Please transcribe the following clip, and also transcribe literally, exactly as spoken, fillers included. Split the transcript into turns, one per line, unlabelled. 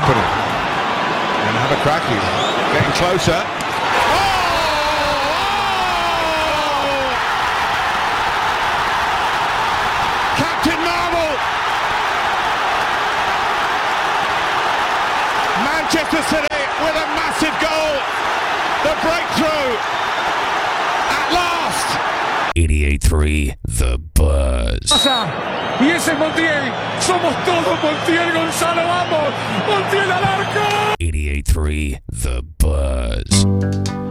put it. And have a crack. He's getting closer. Oh! Captain Marvel! Manchester City with a massive goal. The breakthrough. At last.
eighty-eight three The Buzz.
Y ese Montiel, somos todos Montiel, Gonzalo, vamos, Montiel al arco.
eighty-eight three The Buzz.